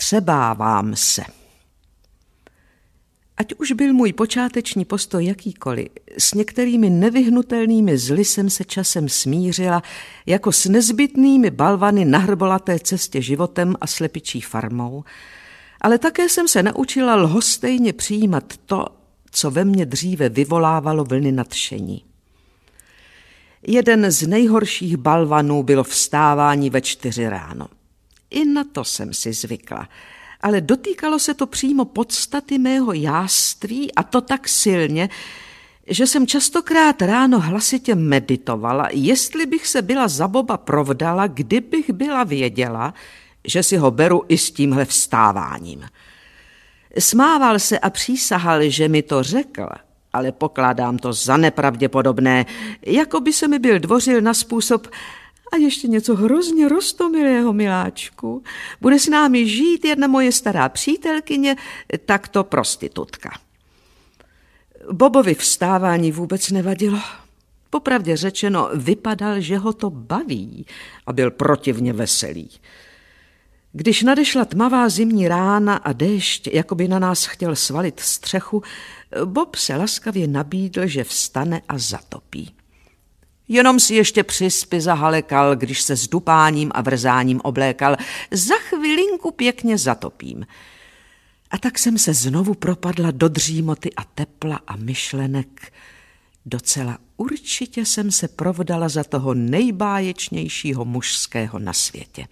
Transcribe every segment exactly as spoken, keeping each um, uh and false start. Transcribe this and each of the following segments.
Vstřebávám se. Ať už byl můj počáteční postoj jakýkoliv, s některými nevyhnutelnými zly jsem se časem smířila jako s nezbytnými balvany na hrbolaté cestě životem a slepičí farmou, ale také jsem se naučila lhostejně přijímat to, co ve mně dříve vyvolávalo vlny nadšení. Jeden z nejhorších balvanů bylo vstávání ve čtyři ráno. I na to jsem si zvykla, ale dotýkalo se to přímo podstaty mého jáství a to tak silně, že jsem častokrát ráno hlasitě meditovala, jestli bych se byla za Boba provdala, kdybych byla věděla, že si ho beru i s tímhle vstáváním. Smával se a přísahal, že mi to řekl, ale pokládám to za nepravděpodobné, jako by se mi byl dvořil na způsob: a ještě něco hrozně roztomilého, miláčku. Bude s námi žít jedna moje stará přítelkyně, takto prostitutka. Bobovi vstávání vůbec nevadilo. Popravdě řečeno, vypadal, že ho to baví a byl protivně veselý. Když nadešla tmavá zimní rána a déšť, jako by na nás chtěl svalit střechu, Bob se laskavě nabídl, že vstane a zatopí. Jenom si ještě přispy zahalekal, když se s dupáním a vrzáním oblékal. Za chvilinku pěkně zatopím. A tak jsem se znovu propadla do dřímoty a tepla a myšlenek. Docela určitě jsem se provdala za toho nejbáječnějšího mužského na světě.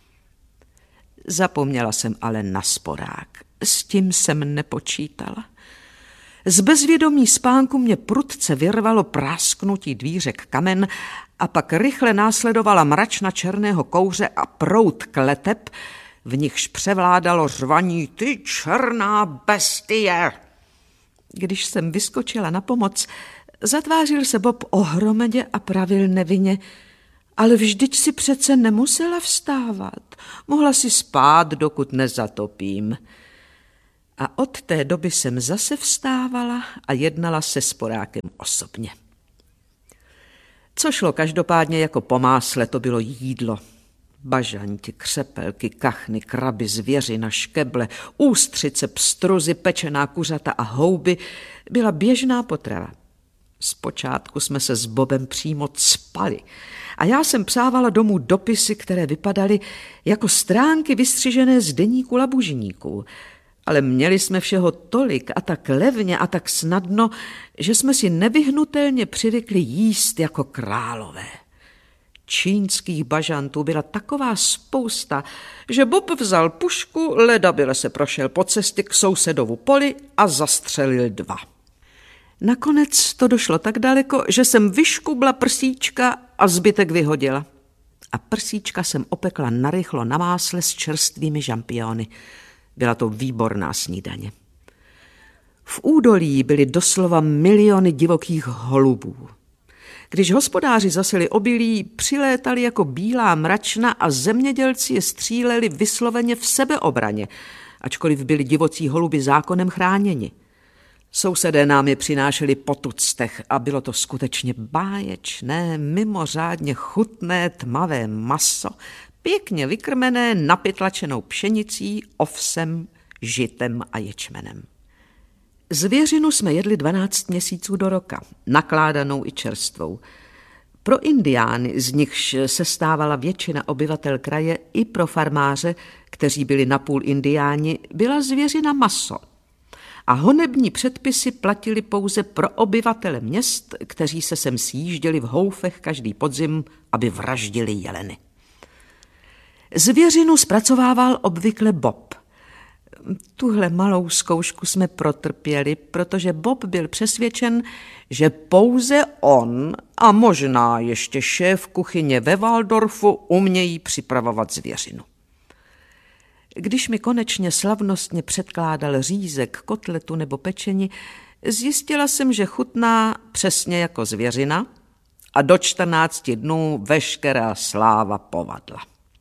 Zapomněla jsem ale na sporák. S tím jsem nepočítala. Z bezvědomí spánku mě prudce vyrvalo prásknutí dvířek kamen a pak rychle následovala mračna černého kouře a proud kleteb, v nichž převládalo řvaní: ty černá bestie! Když jsem vyskočila na pomoc, zatvářil se Bob ohromně a pravil nevinně: ale vždyť si přece nemusela vstávat. Mohla si spát, dokud nezatopím. A od té doby jsem zase vstávala a jednala se sporákem osobně. Co šlo každopádně jako po másle, to bylo jídlo. Bažanti, křepelky, kachny, kraby, zvěřina, škeble, ústřice, pstruzy, pečená kuřata a houby byla běžná potrava. Zpočátku jsme se s Bobem přímo cpali a já jsem psávala domů dopisy, které vypadaly jako stránky vystřižené z deníku labužníků. Ale měli jsme všeho tolik a tak levně a tak snadno, že jsme si nevyhnutelně přivykli jíst jako králové. Čínských bažantů byla taková spousta, že Bob vzal pušku, ledabyle se prošel po cestě k sousedovu poli a zastřelil dva. Nakonec to došlo tak daleko, že jsem vyškubla prsíčka a zbytek vyhodila. A prsíčka jsem opekla narychlo na másle s čerstvými žampiony. Byla to výborná snídaně. V údolí byly doslova miliony divokých holubů. Když hospodáři zaseli obilí, přilétali jako bílá mračna a zemědělci je stříleli vysloveně v sebeobraně, ačkoliv byli divocí holuby zákonem chráněni. Sousedé nám je přinášeli po tuctech a bylo to skutečně báječné, mimořádně chutné tmavé maso, pěkně vykrmené napytlačenou pšenicí, ovsem, žitem a ječmenem. Zvěřinu jsme jedli dvanáct měsíců do roka, nakládanou i čerstvou. Pro indiány, z nichž se stávala většina obyvatel kraje, i pro farmáře, kteří byli napůl indiáni, byla zvěřina maso. A honební předpisy platily pouze pro obyvatele měst, kteří se sem sjížděli v houfech každý podzim, aby vraždili jeleny. Zvěřinu zpracovával obvykle Bob. Tuhle malou zkoušku jsme protrpěli, protože Bob byl přesvědčen, že pouze on a možná ještě šéf kuchyně ve Waldorfu umějí připravovat zvěřinu. Když mi konečně slavnostně předkládal řízek, kotletu nebo pečení, zjistila jsem, že chutná přesně jako zvěřina a do čtrnácti dnů veškerá sláva povadla.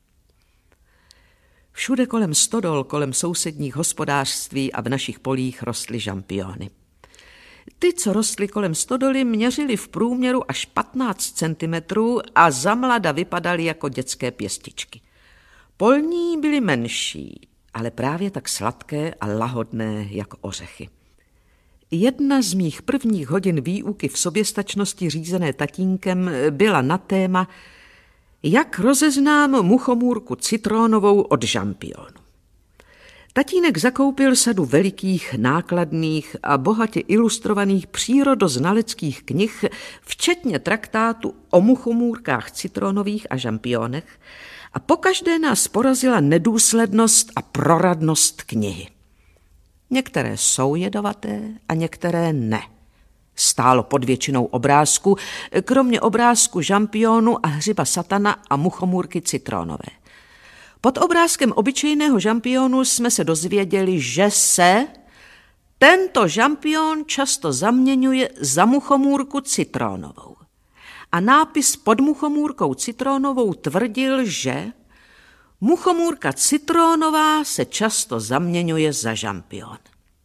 Všude kolem stodol, kolem sousedních hospodářství a v našich polích rostly žampiony. Ty, co rostly kolem stodoly, měřily v průměru až patnáct centimetrů a zamlada vypadaly jako dětské pěstičky. Polní byly menší ale právě tak sladké a lahodné jako ořechy. Jedna z mých prvních hodin výuky v soběstačnosti řízené tatínkem byla na téma, jak rozeznám muchomůrku citronovou od žampionu. Tatínek zakoupil sadu velikých, nákladných a bohatě ilustrovaných přírodoznaleckých knih, včetně traktátu o muchomůrkách citronových a žampionech, a pokaždé nás porazila nedůslednost a proradnost knihy. Některé jsou jedovaté a některé ne. Stálo pod většinou obrázku, kromě obrázku žampionu a hřiba satana a muchomůrky citronové. Pod obrázkem obyčejného žampionu jsme se dozvěděli, že se tento žampion často zaměňuje za muchomůrku citronovou. A nápis pod muchomůrkou citronovou tvrdil, že muchomůrka citronová se často zaměňuje za žampion.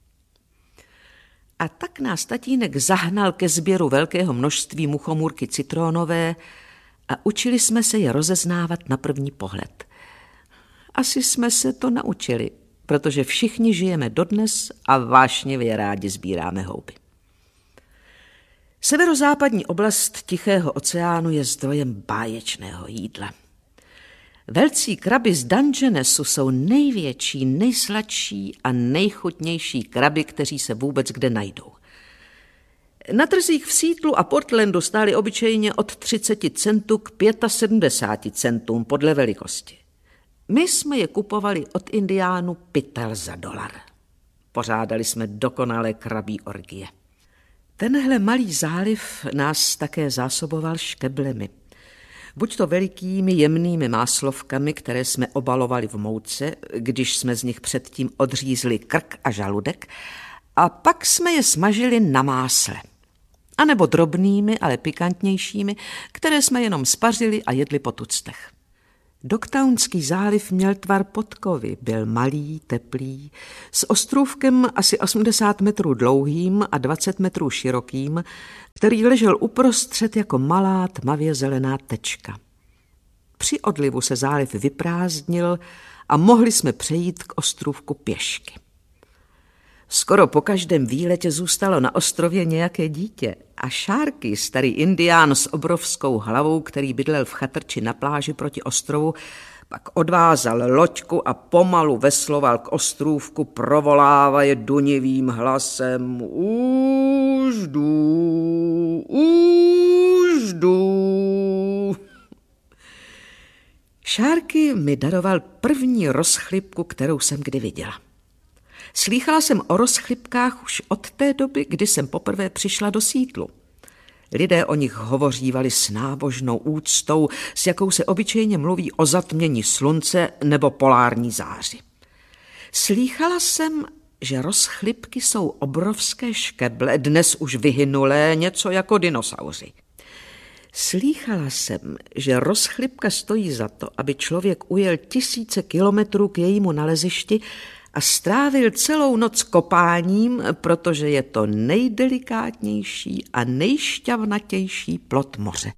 A tak nás tatínek zahnal ke sběru velkého množství muchomůrky citronové a učili jsme se je rozeznávat na první pohled. Asi jsme se to naučili, protože všichni žijeme dodnes a vášnivě rádi sbíráme houby. Severozápadní oblast Tichého oceánu je zdrojem báječného jídla. Velcí kraby z Dungeonesu jsou největší, nejsladší a nejchutnější kraby, kteří se vůbec kde najdou. Na trzích v Seattlu a Portlandu stály obyčejně od třicet centů k sedmdesáti pěti centům podle velikosti. My jsme je kupovali od Indiánů pytel za dolar. Pořádali jsme dokonalé krabí orgie. Tenhle malý záliv nás také zásoboval škeblemi. Buď to velikými jemnými máslovkami, které jsme obalovali v mouce, když jsme z nich předtím odřízli krk a žaludek, a pak jsme je smažili na másle. A nebo drobnými, ale pikantnějšími, které jsme jenom spařili a jedli po tuctech. Dogtownský záliv měl tvar podkovy, byl malý, teplý, s ostrůvkem asi osmdesát metrů dlouhým a dvacet metrů širokým, který ležel uprostřed jako malá tmavě zelená tečka. Při odlivu se záliv vyprázdnil a mohli jsme přejít k ostrůvku pěšky. Skoro po každém výletě zůstalo na ostrově nějaké dítě a Sharky, starý indián s obrovskou hlavou, který bydlel v chatrči na pláži proti ostrovu, pak odvázal loďku a pomalu vesloval k ostrůvku, provolávaje dunivým hlasem: Už jdu, už jdu. Sharky mi daroval první rozchlipku, kterou jsem kdy viděla. Slýchala jsem o rozchlipkách už od té doby, kdy jsem poprvé přišla do Seattlu. Lidé o nich hovořívali s nábožnou úctou, s jakou se obyčejně mluví o zatmění slunce nebo polární záři. Slýchala jsem, že rozchlipky jsou obrovské škeble, dnes už vyhynulé, něco jako dinosauři. Slýchala jsem, že rozchlipka stojí za to, aby člověk ujel tisíce kilometrů k jejímu nalezišti a strávil celou noc kopáním, protože je to nejdelikátnější a nejšťavnatější plod moře.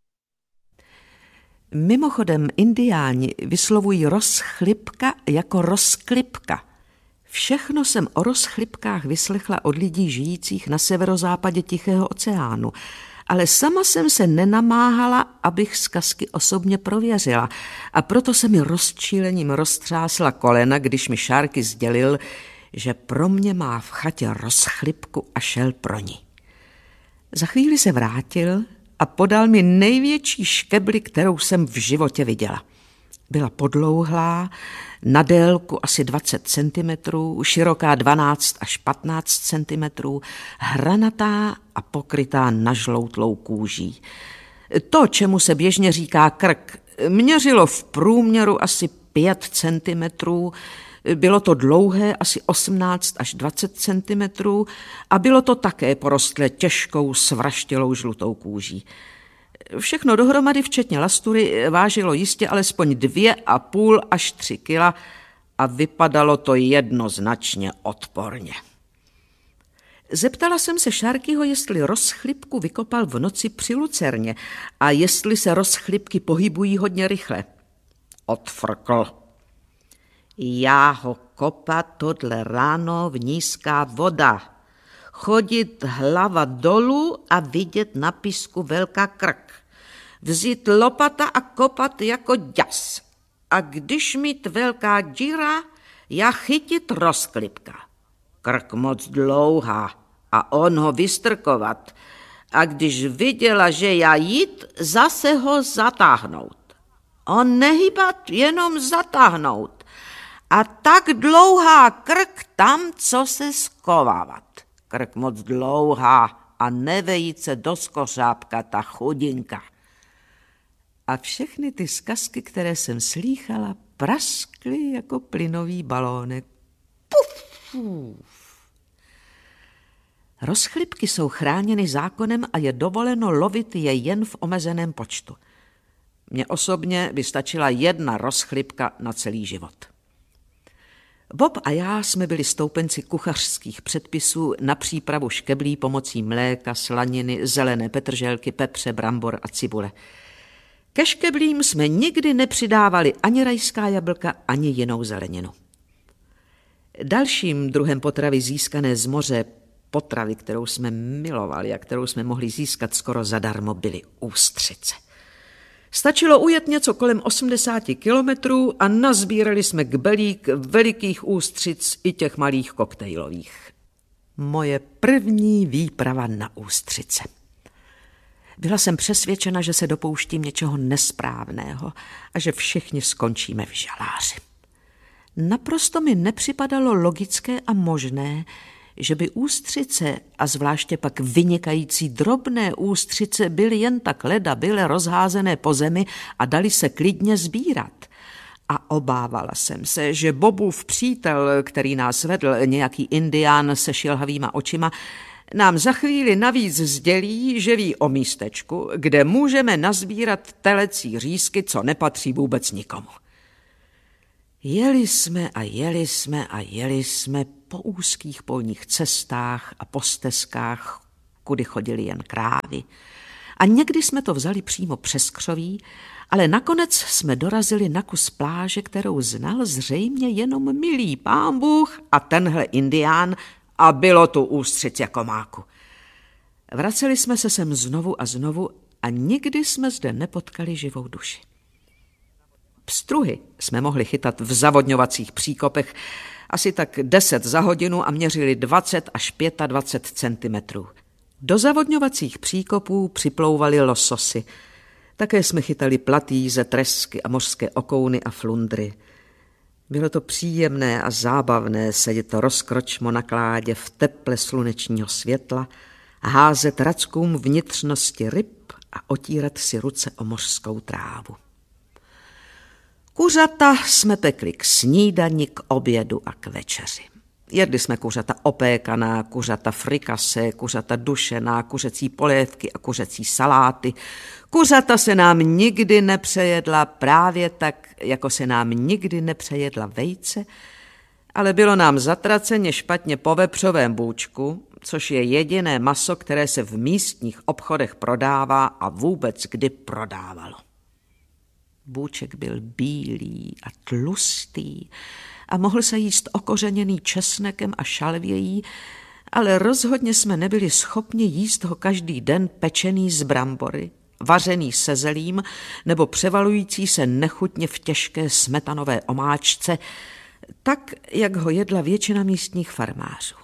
Mimochodem, Indiáni vyslovují rozchlipka jako rozklipka. Všechno jsem o rozchlipkách vyslechla od lidí žijících na severozápadě Tichého oceánu, ale sama jsem se nenamáhala, abych zkazky osobně prověřila, a proto se mi rozčílením roztřásla kolena, když mi Sharky sdělil, že pro mě má v chatě rozchlipku a šel pro ní. Za chvíli se vrátil a podal mi největší škebli, kterou jsem v životě viděla. Byla podlouhlá, na délku asi dvacet centimetrů, široká dvanáct až patnáct centimetrů, hranatá a pokrytá nažloutlou kůží. To, čemu se běžně říká krk, měřilo v průměru asi pět centimetrů, bylo to dlouhé asi osmnáct až dvacet centimetrů a bylo to také porostlé těžkou svraštělou žlutou kůží. Všechno dohromady, včetně lastury, vážilo jistě alespoň dvě a půl až tři kila a vypadalo to jednoznačně odporně. Zeptala jsem se Sharkyho, jestli rozchlipku vykopal v noci při lucerně a jestli se rozchlipky pohybují hodně rychle. Odfrkl. Já ho kopat tohle ráno v nízká voda. Chodit hlava dolů a vidět na písku velká krk. Vzít lopata a kopat jako děs. A když mít velká díra, já chytit rozklipka. Krk moc dlouhá a on ho vystrkovat. A když viděla, že já jít, zase ho zatáhnout. On nehybat, jenom zatáhnout. A tak dlouhá krk tam, co se skovávat. Krk moc dlouhá a nevejít se do skořápka ta chudinka. A všechny ty zkazky, které jsem slýchala, praskly jako plynový balónek. Puf, puf. Rozchlipky jsou chráněny zákonem a je dovoleno lovit je jen v omezeném počtu. Mně osobně by stačila jedna rozchlipka na celý život. Bob a já jsme byli stoupenci kuchařských předpisů na přípravu škeblí pomocí mléka, slaniny, zelené petrželky, pepře, brambor a cibule. Ke škeblím jsme nikdy nepřidávali ani rajská jablka, ani jinou zeleninu. Dalším druhem potravy získané z moře, potravy, kterou jsme milovali a kterou jsme mohli získat skoro zadarmo, byly ústřice. Stačilo ujet něco kolem osmdesáti kilometrů a nazbírali jsme kbelík velikých ústřic i těch malých koktejlových. Moje první výprava na ústřice. Byla jsem přesvědčena, že se dopouštím něčeho nesprávného a že všichni skončíme v žaláři. Naprosto mi nepřipadalo logické a možné, že by ústřice, a zvláště pak vynikající drobné ústřice, byly jen tak ledabyle rozházené po zemi a dali se klidně sbírat. A obávala jsem se, že Bobův přítel, který nás vedl, nějaký indián se šilhavýma očima, nám za chvíli navíc sdělí, že ví o místečku, kde můžeme nazbírat telecí řízky, co nepatří vůbec nikomu. Jeli jsme a jeli jsme a jeli jsme po úzkých polních cestách a po stezkách, kudy chodili jen krávy. A někdy jsme to vzali přímo přes křoví, ale nakonec jsme dorazili na kus pláže, kterou znal zřejmě jenom milý pán Bůh a tenhle indián, a bylo tu ústřic jako máku. Vraceli jsme se sem znovu a znovu a nikdy jsme zde nepotkali živou duši. Pstruhy jsme mohli chytat v zavodňovacích příkopech asi tak deset za hodinu a měřili dvacet až dvacet pět centimetrů. Do zavodňovacích příkopů připlouvaly lososy. Také jsme chytali platýze, tresky a mořské okouny a flundry. Bylo to příjemné a zábavné sedět rozkročmo na kládě v teple slunečního světla, házet rackům vnitřnosti ryb a otírat si ruce o mořskou trávu. Kuřata jsme pekli k snídani, k obědu a k večeři. Jedli jsme kuřata opékaná, kuřata frikase, kuřata dušená, kuřecí polévky a kuřecí saláty. Kuřata se nám nikdy nepřejedla právě tak, jako se nám nikdy nepřejedla vejce, ale bylo nám zatraceně špatně po vepřovém bůčku, což je jediné maso, které se v místních obchodech prodává a vůbec kdy prodávalo. Bůček byl bílý a tlustý a mohl se jíst okořeněný česnekem a šalvějí, ale rozhodně jsme nebyli schopni jíst ho každý den pečený z brambory, vařený se zelím nebo převalující se nechutně v těžké smetanové omáčce, tak, jak ho jedla většina místních farmářů.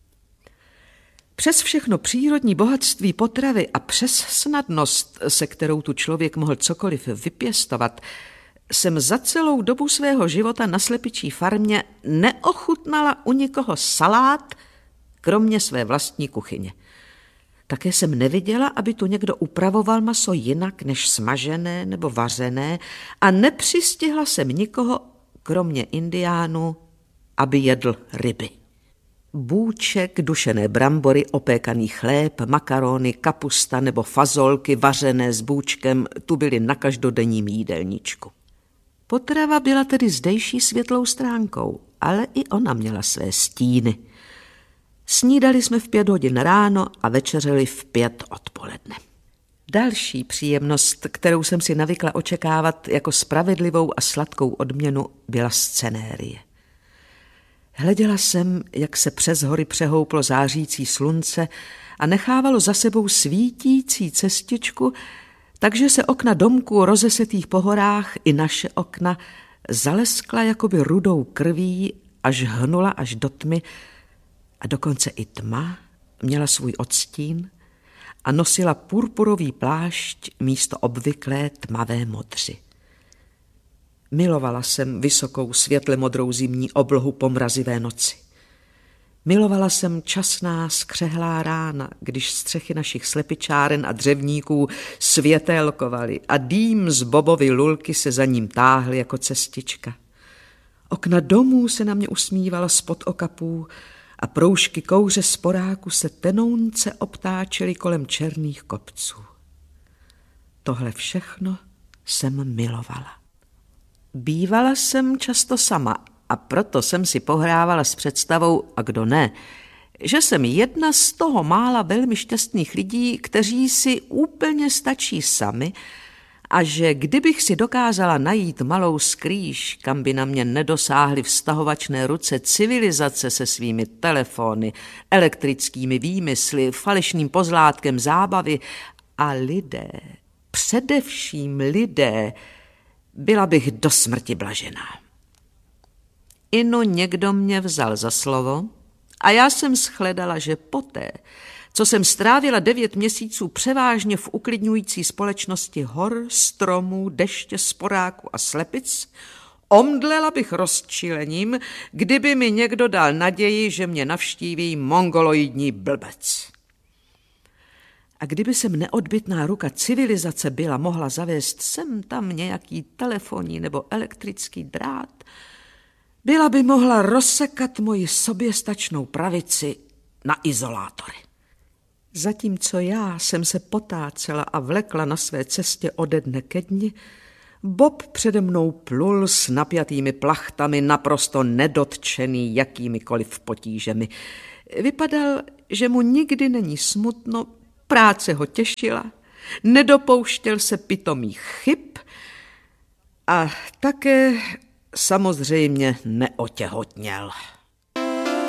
Přes všechno přírodní bohatství potravy a přes snadnost, se kterou tu člověk mohl cokoliv vypěstovat, jsem za celou dobu svého života na slepičí farmě neochutnala u nikoho salát, kromě své vlastní kuchyně. Také jsem neviděla, aby tu někdo upravoval maso jinak než smažené nebo vařené a nepřistihla jsem nikoho, kromě indiánů, aby jedl ryby. Bůček, dušené brambory, opékaný chléb, makarony, kapusta nebo fazolky vařené s bůčkem tu byly na každodenním jídelníčku. Potrava byla tedy zdejší světlou stránkou, ale i ona měla své stíny. Snídali jsme v pět hodin ráno a večeřeli v pět odpoledne. Další příjemnost, kterou jsem si navykla očekávat jako spravedlivou a sladkou odměnu, byla scenérie. Hleděla jsem, jak se přes hory přehouplo zářící slunce a nechávalo za sebou svítící cestičku, takže se okna domků rozesetých po horách i naše okna zaleskla jakoby rudou krví, až hnula až do tmy, a dokonce i tma měla svůj odstín a nosila purpurový plášť místo obvyklé tmavé modři. Milovala jsem vysokou světle modrou zimní oblohu po mrazivé noci. Milovala jsem časná skřehlá rána, když střechy našich slepičáren a dřevníků světélkovaly a dým z bobovy lulky se za ním táhly jako cestička. Okna domů se na mě usmívala spod okapů a proužky kouře sporáku se tenounce obtáčely kolem černých kopců. Tohle všechno jsem milovala. Bývala jsem často sama a proto jsem si pohrávala s představou, a kdo ne, že jsem jedna z toho mála velmi šťastných lidí, kteří si úplně stačí sami a že kdybych si dokázala najít malou skrýš, kam by na mě nedosáhly vztahovačné ruce civilizace se svými telefony, elektrickými výmysly, falešným pozlátkem zábavy a lidé, především lidé, byla bych do smrti blažená. Inu někdo mě vzal za slovo a já jsem shledala, že poté, co jsem strávila devět měsíců převážně v uklidňující společnosti hor, stromů, deště, sporáků a slepic, omdlela bych rozčilením, kdyby mi někdo dal naději, že mě navštíví mongoloidní blbec. A kdyby sem neodbytná ruka civilizace byla mohla zavést sem tam nějaký telefonní nebo elektrický drát, byla by mohla rozsekat moji soběstačnou pravici na izolátory. Zatímco já jsem se potácela a vlekla na své cestě ode dne ke dni, Bob přede mnou plul s napjatými plachtami, naprosto nedotčený jakýmikoliv potížemi. Vypadal, že mu nikdy není smutno, práce ho těšila, nedopouštěl se pitomých chyb a také samozřejmě neotěhotněl.